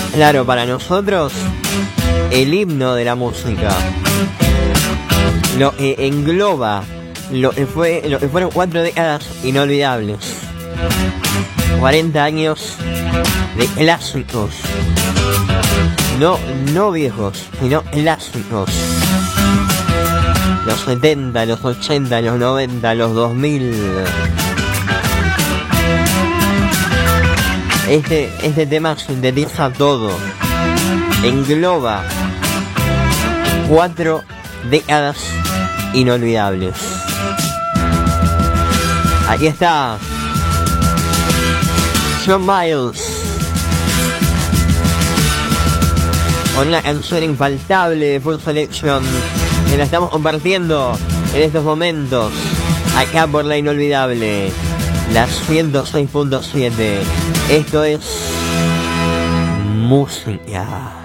Claro, para nosotros, el himno de la música lo engloba lo que fueron 4 décadas inolvidables. 40 años de clásicos. No viejos, sino clásicos. Los 70, los 80, los 90, los 2000. Este tema sintetiza todo. Engloba 4 décadas inolvidables. Aquí está Shawn Miles con una canción infaltable de Full Selection que la estamos compartiendo en estos momentos acá por la inolvidable, la 106.7. Esto es música.